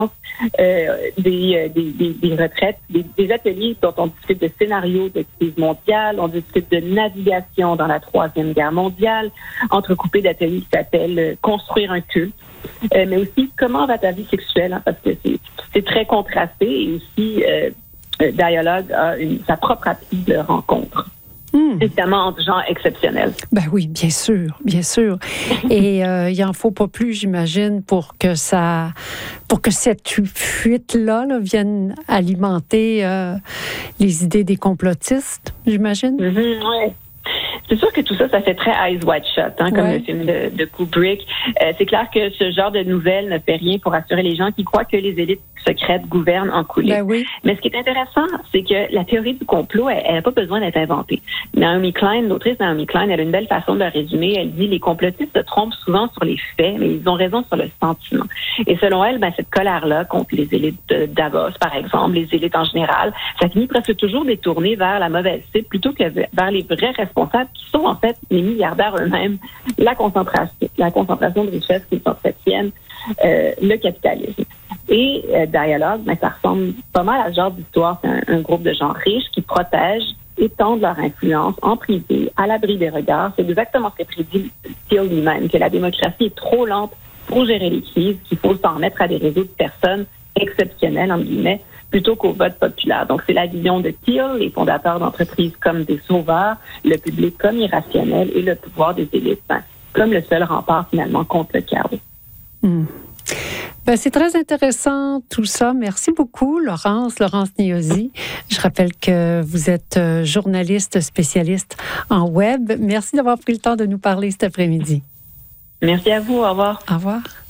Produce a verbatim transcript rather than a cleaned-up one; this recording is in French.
euh, des, des, des, des retraites, des, des ateliers dont on discute de scénarios de crise mondiale, on discute de navigation dans la Troisième Guerre mondiale, entrecoupé d'ateliers qui s'appellent euh, Construire un culte, euh, mais aussi comment va ta vie sexuelle, hein, parce que c'est, c'est très contrasté, et aussi euh, Dialogue a une, sa propre appli de rencontre. Mmh. Évidemment, entre gens exceptionnels. Ben oui, bien sûr, bien sûr. Et euh, il en faut pas plus, j'imagine, pour que ça, pour que cette fuite-là là, vienne alimenter euh, les idées des complotistes, j'imagine. Mm-hmm, oui. C'est sûr que tout ça, ça fait très Eyes Wide Shut, hein, comme ouais. le film de, de Kubrick. Euh, c'est clair que ce genre de nouvelles ne fait rien pour assurer les gens qui croient que les élites secrètes gouvernent en coulisses. Ben oui. Mais ce qui est intéressant, c'est que la théorie du complot, elle n'a pas besoin d'être inventée. Naomi Klein, l'autrice Naomi Klein, elle a une belle façon de le résumer. Elle dit « Les complotistes se trompent souvent sur les faits, mais ils ont raison sur le sentiment. » Et selon elle, ben, cette colère-là contre les élites de Davos, par exemple, les élites en général, ça finit presque toujours détourné vers la mauvaise cible plutôt que vers les vrais responsables qui sont en fait les milliardaires eux-mêmes, la concentration, la concentration de richesses qui s'entretiennent, euh, le capitalisme. Et euh, Dialogue, ben, ça ressemble pas mal à ce genre d'histoire. C'est un, un groupe de gens riches qui protègent, étendent leur influence en privé, à l'abri des regards. C'est exactement ce que prédit Thiel lui-même, que la démocratie est trop lente pour gérer les crises, qu'il faut s'en remettre à des réseaux de personnes exceptionnelles, entre guillemets, plutôt qu'au vote populaire. Donc, c'est la vision de Thiel, les fondateurs d'entreprises comme des sauveurs, le public comme irrationnel et le pouvoir des élites hein, comme le seul rempart, finalement, contre le chaos. Mmh. Ben, c'est très intéressant tout ça. Merci beaucoup, Laurence, Laurence Niosi. Je rappelle que vous êtes journaliste spécialiste en web. Merci d'avoir pris le temps de nous parler cet après-midi. Merci à vous. Au revoir. Au revoir.